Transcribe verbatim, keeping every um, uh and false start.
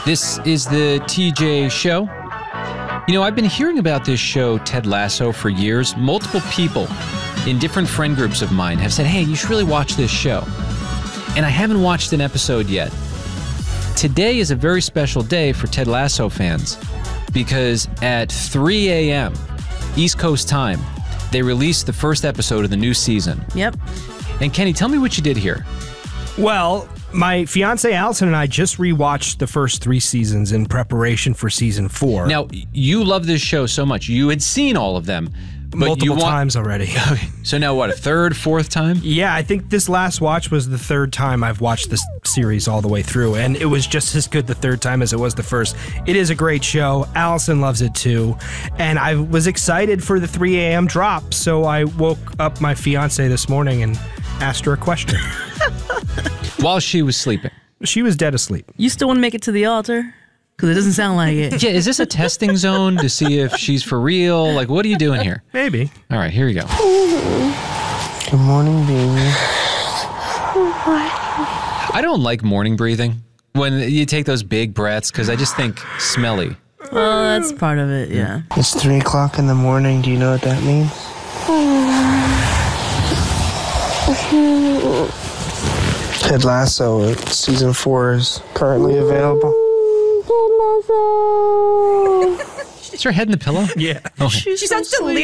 This is the T J Show. You know, I've been hearing about this show, Ted Lasso, for years. Multiple people in different friend groups of mine have said, hey, you should really watch this show. And I haven't watched an episode yet. Today is a very special day for Ted Lasso fans because at three a.m. East Coast time, they released the first episode of the new season. Yep. And Kenny, tell me what you did here. Well, my fiance Allison and I just rewatched the first three seasons in preparation for season four. Now, you love this show so much. You had seen all of them. But Multiple you want... times already. Okay. So now what, a third, fourth time? Yeah, I think this last watch was the third time I've watched this series all the way through, and it was just as good the third time as it was the first. It is a great show. Allison loves it too, and I was excited for the three a.m. drop, so I woke up my fiance this morning and asked her a question. While she was sleeping. She was dead asleep. You still want to make it to the altar? Because it doesn't sound like it. Yeah, is this a testing zone to see if she's for real? Like, what are you doing here? Maybe. All right, here you go. Good morning, baby. I don't like morning breathing when you take those big breaths because I just think smelly. Well, that's part of it, yeah. It's three o'clock in the morning. Do you know what that means? Ted Lasso, season four is currently available. Is her head in the pillow? Yeah. Okay. She sounds delirious.